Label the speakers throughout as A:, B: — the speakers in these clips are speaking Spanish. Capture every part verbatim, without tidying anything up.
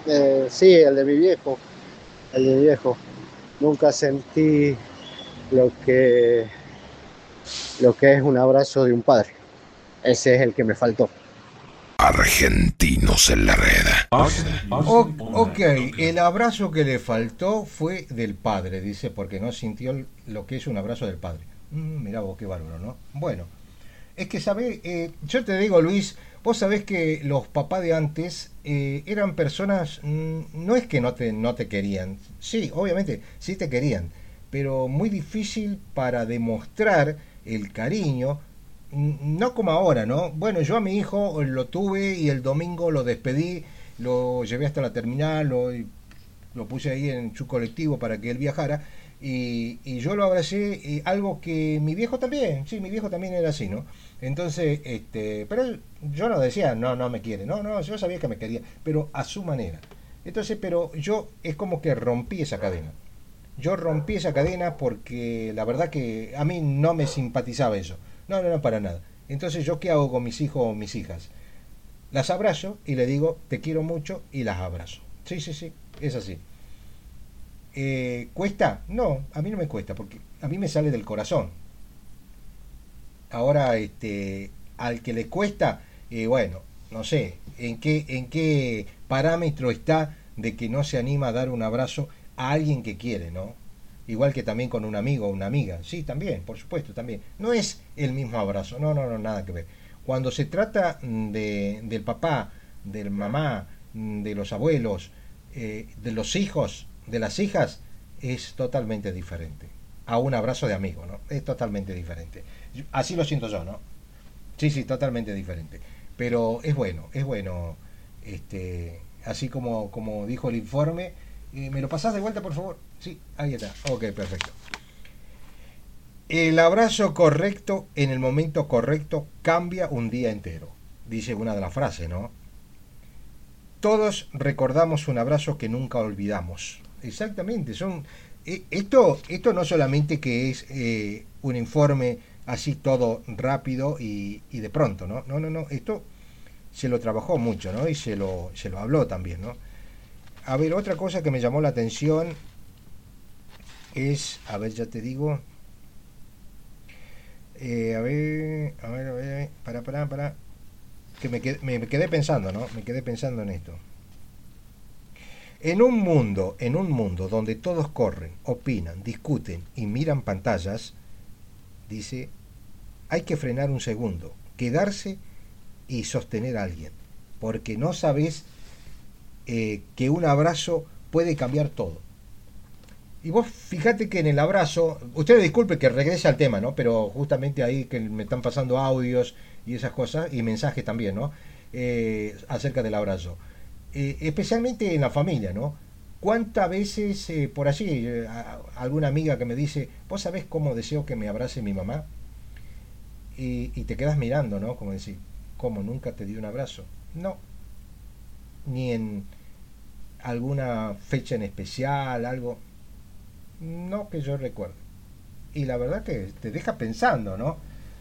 A: Eh, sí, el de mi viejo, el de mi viejo. Nunca sentí lo que, lo que es un abrazo de un padre. Ese es el que me faltó.
B: Argentinos en la red.
C: O- ok, el abrazo que le faltó fue del padre, dice, porque no sintió lo que es un abrazo del padre. Mm, mirá vos, qué bárbaro, ¿no? Bueno, es que, ¿sabés? Eh, yo te digo, Luis, vos sabés que los papás de antes eh, eran personas, mm, no es que no te, no te querían, sí, obviamente, sí te querían, pero muy difícil para demostrar el cariño, mm, no como ahora, ¿no? Bueno, yo a mi hijo lo tuve y el domingo lo despedí, lo llevé hasta la terminal, lo, lo puse ahí en su colectivo para que él viajara. Y, y yo lo abracé, y algo que mi viejo también, sí, mi viejo también era así, ¿no? Entonces, este, pero él, yo no decía, no, no me quiere, no, no, yo sabía que me quería, pero a su manera. Entonces, pero yo es como que rompí esa cadena. Yo rompí esa cadena porque la verdad que a mí no me simpatizaba eso. No, no, no, para nada. Entonces, ¿yo qué hago con mis hijos o mis hijas? Las abrazo y le digo, te quiero mucho y las abrazo. Sí, sí, sí, es así. Eh, ¿Cuesta? No, a mí no me cuesta, porque a mí me sale del corazón. Ahora, este, al que le cuesta, eh, bueno, no sé, en qué, en qué parámetro está de que no se anima a dar un abrazo a alguien que quiere, ¿no? Igual que también con un amigo o una amiga. Sí, también, por supuesto, también. No es el mismo abrazo, no, no, no, nada que ver. Cuando se trata mm, de, del papá, del mamá, mm, de los abuelos, eh, de los hijos, de las hijas, es totalmente diferente. A un abrazo de amigo, ¿no? Es totalmente diferente. Así lo siento yo, ¿no? Sí, sí, totalmente diferente. Pero es bueno, es bueno, este, así como, como dijo el informe. Eh, ¿Me lo pasás de vuelta, por favor? Sí, ahí está. Ok, perfecto. El abrazo correcto en el momento correcto cambia un día entero, dice una de las frases, ¿no? Todos recordamos un abrazo que nunca olvidamos. Exactamente, son eh, esto esto no solamente que es eh, un informe así todo rápido y, y de pronto, ¿no? No, no, no, esto se lo trabajó mucho, ¿no? Y se lo se lo habló también, ¿no? A ver, otra cosa que me llamó la atención es, a ver, ya te digo, eh, a ver, a ver, a ver, para, para, para, que me quedé, me quedé pensando, ¿no? Me quedé pensando en esto. En un mundo, en un mundo donde todos corren, opinan, discuten y miran pantallas, dice, hay que frenar un segundo, quedarse y sostener a alguien, porque no sabes eh, que un abrazo puede cambiar todo. Y vos fíjate que en el abrazo, ustedes disculpe que regrese al tema, ¿no? Pero justamente ahí que me están pasando audios y esas cosas, y mensajes también, ¿no? Eh, acerca del abrazo. Eh, especialmente en la familia, ¿no? ¿Cuántas veces eh, por allí eh, a- alguna amiga que me dice, vos sabés cómo deseo que me abrace mi mamá? Y, y te quedas mirando, ¿no? Como decir, ¿cómo nunca te di un abrazo? No, ni en alguna fecha en especial, algo, no que yo recuerde. Y la verdad que te deja pensando, ¿no?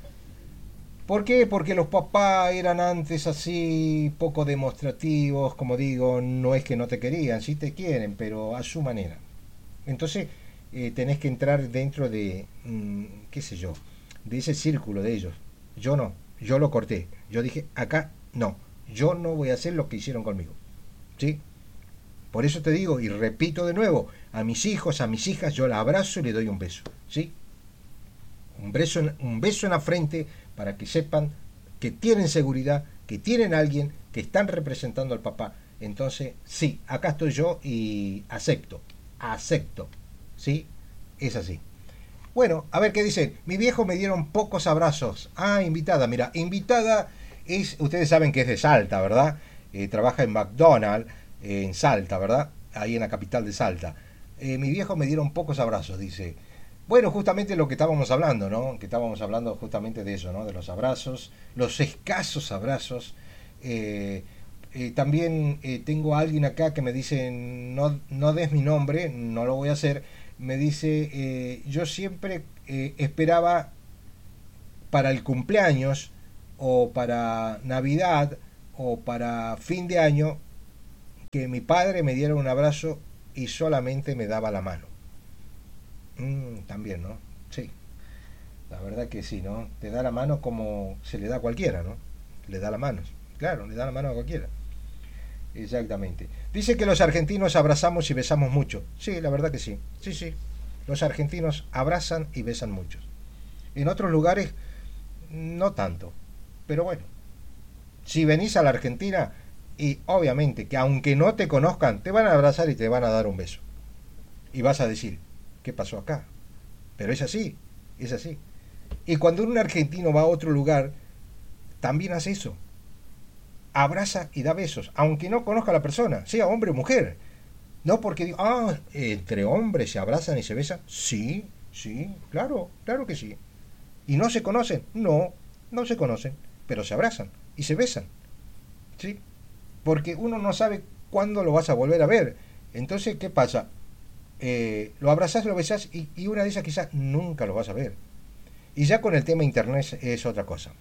C: ¿Por qué? Porque los papás eran antes así poco demostrativos, como digo, no es que no te querían, sí te quieren, pero a su manera. Entonces eh, tenés que entrar dentro de, mm, qué sé yo, de ese círculo de ellos. Yo no, yo lo corté. Yo dije, acá no, yo no voy a hacer lo que hicieron conmigo. ¿Sí? Por eso te digo y repito de nuevo, a mis hijos, a mis hijas, yo la abrazo y le doy un beso. ¿Sí? Un beso, en, un beso en la frente para que sepan que tienen seguridad, que tienen a alguien, que están representando al papá. Entonces, sí, acá estoy yo y acepto, acepto, ¿sí? Es así. Bueno, a ver qué dicen. Mi viejo me dieron pocos abrazos. Ah, invitada, mira, invitada es, ustedes saben que es de Salta, ¿verdad? Eh, trabaja en McDonald's, eh, en Salta, ¿verdad? Ahí en la capital de Salta. Eh, mi viejo me dieron pocos abrazos, dice. Bueno, justamente lo que estábamos hablando, ¿no? Que estábamos hablando justamente de eso, ¿no? De los abrazos, los escasos abrazos. Eh, eh, también eh, tengo a alguien acá que me dice, no, no des mi nombre, no lo voy a hacer. Me dice, eh, yo siempre eh, esperaba para el cumpleaños o para Navidad o para fin de año que mi padre me diera un abrazo y solamente me daba la mano. Mm, también, ¿no? Sí, la verdad que sí, ¿no? Te da la mano como se le da a cualquiera, ¿no? Le da la mano, claro, le da la mano a cualquiera. Exactamente. Dice que los argentinos abrazamos y besamos mucho. Sí, la verdad que sí. Sí, sí. Los argentinos abrazan y besan mucho. En otros lugares no tanto. Pero bueno, si venís a la Argentina y obviamente que aunque no te conozcan, te van a abrazar y te van a dar un beso. Y vas a decir, ¿qué pasó acá? Pero es así, es así. Y cuando un argentino va a otro lugar, también hace eso. Abraza y da besos, aunque no conozca a la persona, sea hombre o mujer. No porque digo, ah, entre hombres se abrazan y se besan. Sí, sí, claro, claro que sí. ¿Y no se conocen? No, no se conocen, pero se abrazan y se besan. ¿Sí? Porque uno no sabe cuándo lo vas a volver a ver. Entonces, ¿qué pasa? Eh, lo abrazás, lo besás y, y una de esas quizás nunca lo vas a ver. Y ya con el tema internet es otra cosa.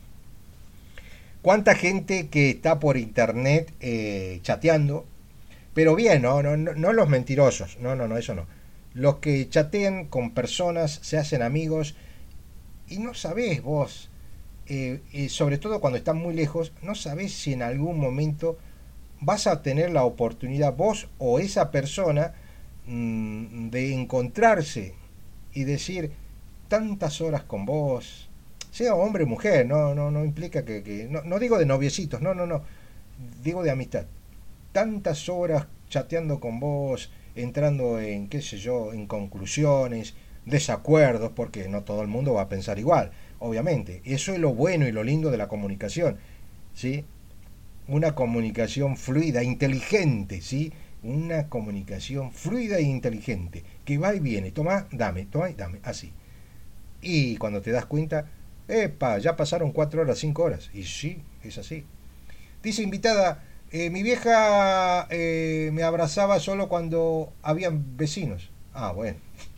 C: ¿Cuánta gente que está por internet eh, chateando? Pero bien, ¿no? No, no, no los mentirosos, no, no, no, eso no. Los que chatean con personas, se hacen amigos y no sabés vos, eh, eh, sobre todo cuando están muy lejos, no sabés si en algún momento vas a tener la oportunidad vos o esa persona mmm, de encontrarse y decir tantas horas con vos, sea hombre o mujer, no, no, no implica que, que no, no digo de noviecitos, no, no, no, digo de amistad. Tantas horas chateando con vos, entrando en, qué sé yo, en conclusiones, desacuerdos, porque no todo el mundo va a pensar igual, obviamente. Eso es lo bueno y lo lindo de la comunicación, ¿sí? Una comunicación fluida, inteligente, ¿sí? Una comunicación fluida e inteligente, que va y viene, toma, dame, toma y dame, así. Y cuando te das cuenta, epa, ya pasaron cuatro horas, cinco horas, y sí, es así. Dice invitada, Eh, mi vieja eh, me abrazaba solo cuando habían vecinos. Ah, bueno.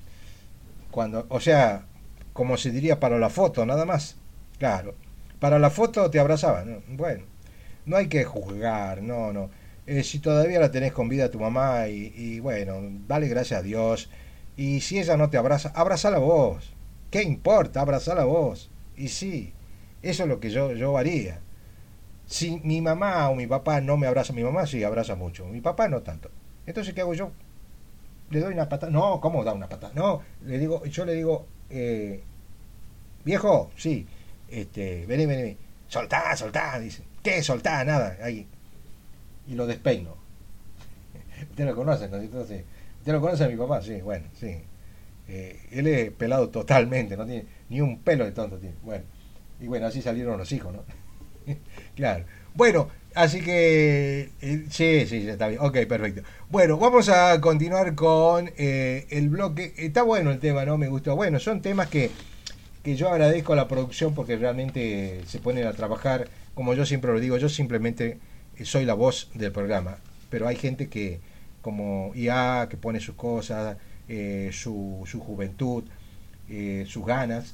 C: Cuando, o sea, como se diría para la foto, nada más. Claro. Para la foto te abrazaba, ¿no? Bueno, no hay que juzgar, no, no. Eh, si todavía la tenés con vida tu mamá y, y bueno, dale gracias a Dios. Y si ella no te abraza, abrazala vos. ¿Qué importa? Abrazala vos. Y sí, eso es lo que yo, yo haría. Si mi mamá o mi papá no me abraza, mi mamá sí abraza mucho, mi papá no tanto. Entonces, ¿qué hago yo? Le doy una patada. No, ¿cómo da una patada? No, le digo, yo le digo, eh, viejo, sí, este, vení, vení, vení. Soltá, soltá, dice. ¿Qué soltá? Nada, ahí. Y lo despeino. Usted lo conoce, ¿no? Entonces, usted lo conoce a mi papá, sí, bueno, sí. Eh, él es pelado totalmente, no tiene ni un pelo de tonto, tiene. Bueno, y bueno, así salieron los hijos, ¿no? Claro. Bueno, así que eh, sí, sí, ya está bien. Ok, perfecto. Bueno, vamos a continuar con eh, el bloque. Está bueno el tema, ¿no? Me gustó. Bueno, son temas que, que yo agradezco a la producción porque realmente se ponen a trabajar. Como yo siempre lo digo, yo simplemente soy la voz del programa. Pero hay gente que, como I A, que pone sus cosas, eh, su, su juventud, eh, sus ganas.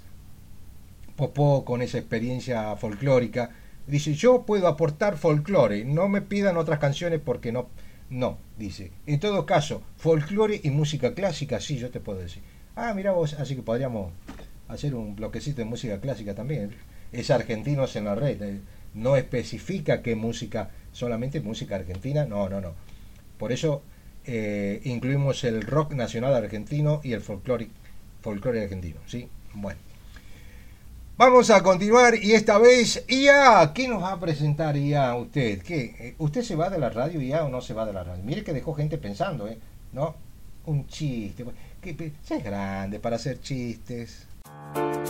C: Popó con esa experiencia folclórica. Dice, yo puedo aportar folclore, no me pidan otras canciones porque no, no, dice. En todo caso, folclore y música clásica, sí, yo te puedo decir. Ah, mira vos, así que podríamos hacer un bloquecito de música clásica también. Es Argentinos en la Red, eh, no especifica qué música, solamente música argentina, no, no, no. Por eso eh, incluimos el rock nacional argentino y el folclore, folclore argentino, ¿sí? Bueno. Vamos a continuar y esta vez I A, ¿qué nos va a presentar I A usted? ¿Qué? ¿Usted se va de la radio I A o no se va de la radio? Mire que dejó gente pensando, ¿eh? ¿No? Un chiste. ¿Qué? Ya es grande para hacer chistes.